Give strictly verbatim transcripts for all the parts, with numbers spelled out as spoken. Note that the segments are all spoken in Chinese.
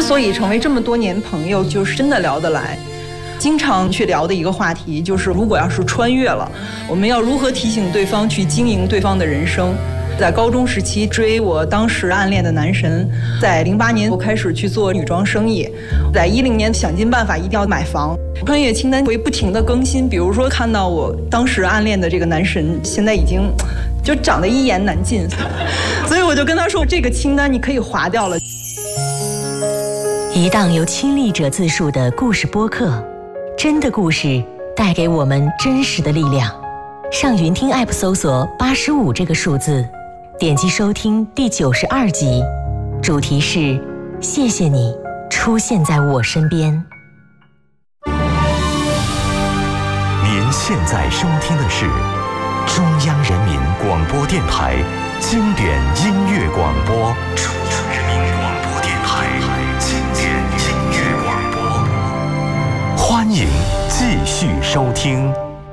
所以成为这么多年朋友，就是真的聊得来。经常去聊的一个话题就是，如果要是穿越了，我们要如何提醒对方去经营对方的人生。在高中时期追我当时暗恋的男神，在零八年我开始去做女装生意，在一零年想尽办法一定要买房。穿越清单会不停的更新，比如说看到我当时暗恋的这个男神现在已经就长得一言难尽，所以我就跟他说，这个清单你可以划掉了。 一档由亲历者自述的故事播客，真的故事带给我们真实的力量。上云听 App 搜索八十五这个数字，点击收听第九十二集，主题是谢谢你出现在我身边。 您现在收听的是中央人民广播电台经典音乐广播。中央人民广播电台经典音乐广播，欢迎继续收听。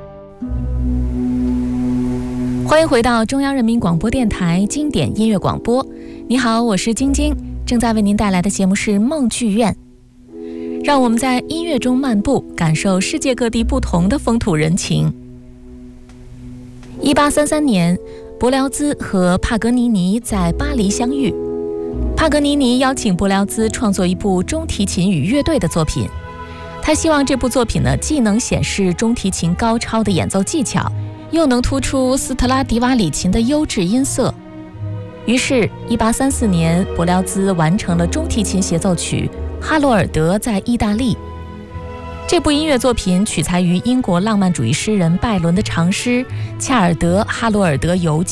欢迎回到中央人民广播电台经典音乐广播。你好，我是晶晶，正在为您带来的节目是梦剧院。让我们在音乐中漫步，感受世界各地不同的风土人情。一八三三年，柏辽兹和帕格尼尼在巴黎相遇。帕格尼尼邀请柏辽兹创作一部中提琴与乐队的作品，他希望这部作品呢，既能显示中提琴高超的演奏技巧，又能突出斯特拉迪瓦里琴的优质音色。于是一八三四年，柏辽兹完成了中提琴协奏曲《哈罗尔德在意大利》。这部音乐作品取材于英国浪漫主义诗人拜伦的长诗《恰尔德·哈罗尔德游记》。